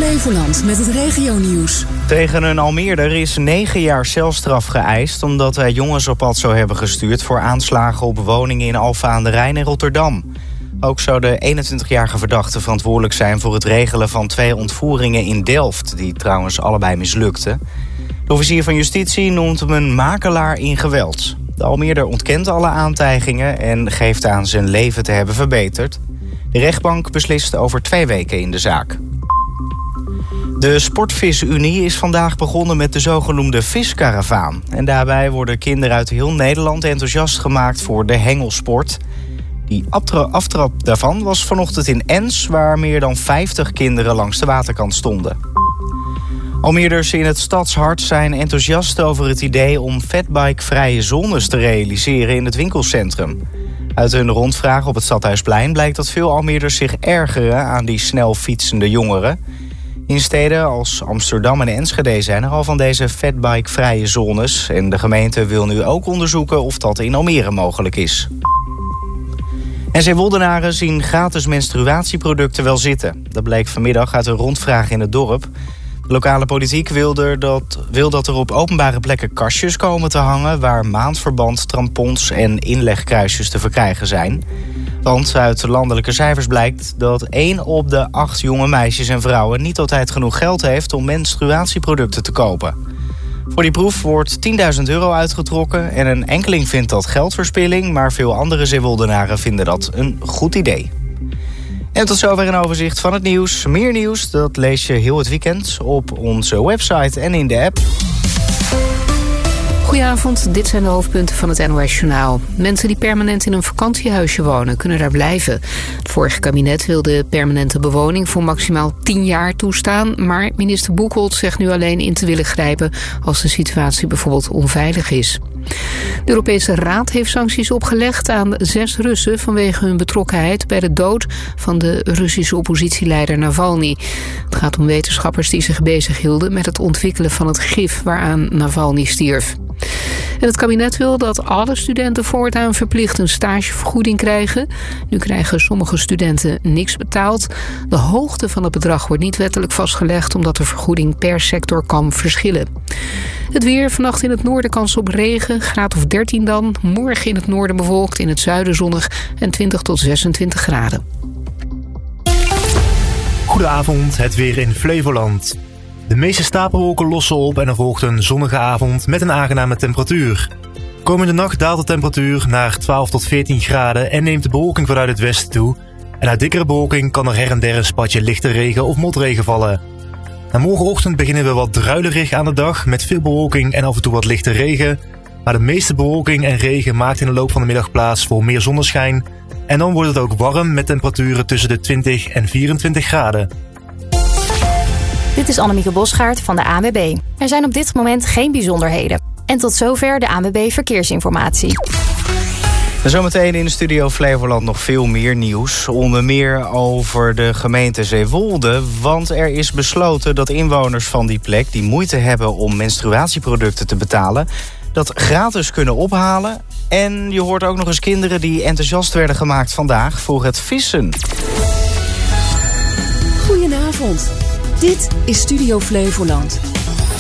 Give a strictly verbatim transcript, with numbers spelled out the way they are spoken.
Flevoland met het regionieuws. Tegen een Almeerder is negen jaar celstraf geëist omdat hij jongens op pad zou hebben gestuurd voor aanslagen op woningen in Alphen aan de Rijn en Rotterdam. Ook zou de eenentwintigjarige verdachte verantwoordelijk zijn voor het regelen van twee ontvoeringen in Delft, die trouwens allebei mislukten. De officier van justitie noemt hem een makelaar in geweld. De Almeerder ontkent alle aantijgingen en geeft aan zijn leven te hebben verbeterd. De rechtbank beslist over twee weken in de zaak. De Sportvis-Unie is vandaag begonnen met de zogenoemde viskaravaan. En daarbij worden kinderen uit heel Nederland enthousiast gemaakt voor de hengelsport. Die aftrap daarvan was vanochtend in Ens, waar meer dan vijftig kinderen langs de waterkant stonden. Almeerders in het stadshart zijn enthousiast over het idee om fatbike-vrije zones te realiseren in het winkelcentrum. Uit een rondvraag op het Stadhuisplein blijkt dat veel Almeerders zich ergeren aan die snel fietsende jongeren. In steden als Amsterdam en Enschede zijn er al van deze fatbike-vrije zones. En de gemeente wil nu ook onderzoeken of dat in Almere mogelijk is. En Zeewoldenaren zien gratis menstruatieproducten wel zitten. Dat bleek vanmiddag uit een rondvraag in het dorp. De lokale politiek wil, er dat, wil dat er op openbare plekken kastjes komen te hangen waar maandverband, tampons en inlegkruisjes te verkrijgen zijn. Want uit landelijke cijfers blijkt dat één op de acht jonge meisjes en vrouwen niet altijd genoeg geld heeft om menstruatieproducten te kopen. Voor die proef wordt tienduizend euro uitgetrokken en een enkeling vindt dat geldverspilling, maar veel andere Zeewoldenaren vinden dat een goed idee. En tot zover een overzicht van het nieuws. Meer nieuws, dat lees je heel het weekend op onze website en in de app. Goedenavond, dit zijn de hoofdpunten van het N O S-journaal. Mensen die permanent in een vakantiehuisje wonen, kunnen daar blijven. Het vorige kabinet wilde permanente bewoning voor maximaal tien jaar toestaan, maar minister Boekholt zegt nu alleen in te willen grijpen als de situatie bijvoorbeeld onveilig is. De Europese Raad heeft sancties opgelegd aan zes Russen vanwege hun betrokkenheid bij de dood van de Russische oppositieleider Navalny. Het gaat om wetenschappers die zich bezighielden met het ontwikkelen van het gif waaraan Navalny stierf. En het kabinet wil dat alle studenten voortaan verplicht een stagevergoeding krijgen. Nu krijgen sommige studenten niks betaald. De hoogte van het bedrag wordt niet wettelijk vastgelegd, omdat de vergoeding per sector kan verschillen. Het weer, vannacht in het noorden kans op regen, graad of dertien dan. Morgen in het noorden bewolkt, in het zuiden zonnig en twintig tot zesentwintig graden. Goedenavond, het weer in Flevoland. De meeste stapelwolken lossen op en er volgt een zonnige avond met een aangename temperatuur. Komende nacht daalt de temperatuur naar twaalf tot veertien graden en neemt de bewolking vanuit het westen toe. En uit dikkere bewolking kan er her en der een spatje lichte regen of motregen vallen. Na morgenochtend beginnen we wat druilerig aan de dag met veel bewolking en af en toe wat lichte regen. Maar de meeste bewolking en regen maakt in de loop van de middag plaats voor meer zonneschijn. En dan wordt het ook warm met temperaturen tussen de twintig en vierentwintig graden. Dit is Annemieke Bosgaard van de A N W B. Er zijn op dit moment geen bijzonderheden. En tot zover de A N W B Verkeersinformatie. En zometeen in de studio Flevoland nog veel meer nieuws. Onder meer over de gemeente Zeewolde. Want er is besloten dat inwoners van die plek die moeite hebben om menstruatieproducten te betalen, dat gratis kunnen ophalen. En je hoort ook nog eens kinderen die enthousiast werden gemaakt vandaag voor het vissen. Goedenavond. Dit is Studio Flevoland.